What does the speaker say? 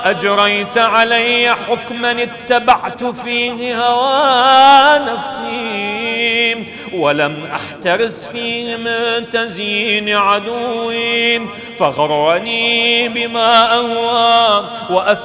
أجريت علي حكما اتبعت فيه هوى نفسي، ولم أحترس فيه من تزيين عدوي، فغرني بما أهوى